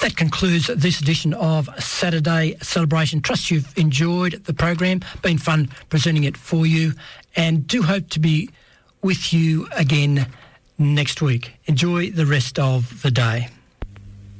That concludes this edition of Saturday Celebration. Trust you've enjoyed the program. Been fun presenting it for you, and do hope to be with you again next week. Enjoy the rest of the day.